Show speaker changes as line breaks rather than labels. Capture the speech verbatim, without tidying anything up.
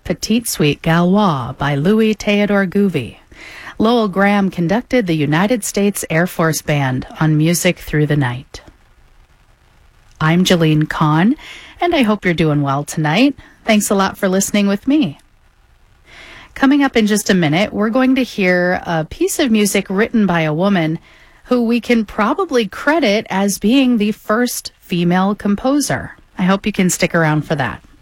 Petite Suite Gaulois by Louis Theodore Gouvy. Lowell Graham conducted the United States Air Force Band on Music Through the Night. I'm Jeline Kahn, and I hope you're doing well tonight. Thanks a lot for listening with me. Coming up in just a minute, we're going to hear a piece of music written by a woman who we can probably credit as being the first female composer. I hope you can stick around for that.